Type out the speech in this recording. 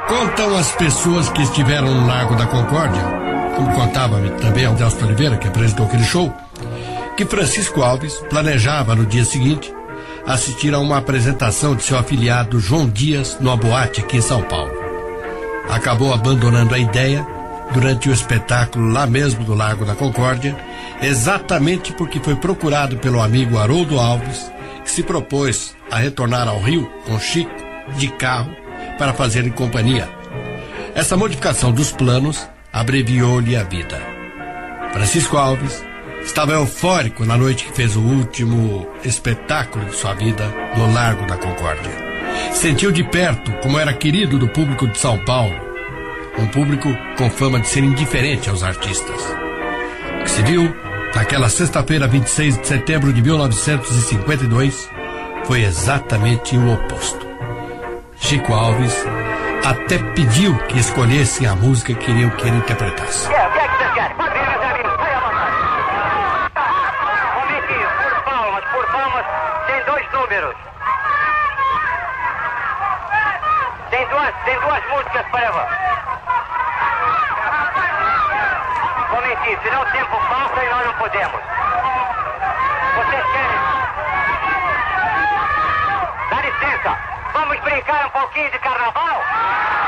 Contam as pessoas que estiveram no Largo da Concórdia, como contava também Adelso Oliveira, que apresentou aquele show, que Francisco Alves planejava no dia seguinte assistir a uma apresentação de seu afilhado João Dias numa boate aqui em São Paulo. Acabou abandonando a ideia durante o espetáculo lá mesmo do Largo da Concórdia, exatamente porque foi procurado pelo amigo Haroldo Alves, que se propôs a retornar ao Rio com Chico de carro para fazerem companhia. Essa modificação dos planos abreviou-lhe a vida. Francisco Alves estava eufórico na noite que fez o último espetáculo de sua vida no Largo da Concórdia. Sentiu de perto como era querido do público de São Paulo, um público com fama de ser indiferente aos artistas. O que se viu naquela sexta-feira, 26 de setembro de 1952, foi exatamente o oposto. Chico Alves até pediu que escolhessem a música que queriam que ele interpretasse. O que é que vocês querem? Pode vir, meus amigos, vai à vontade. Um momentinho, por palmas, tem 2 números. Tem duas músicas para você. Um momentinho, senão o tempo passa e nós não podemos. Vocês querem? Dá licença, vamos brincar um pouquinho de carnaval?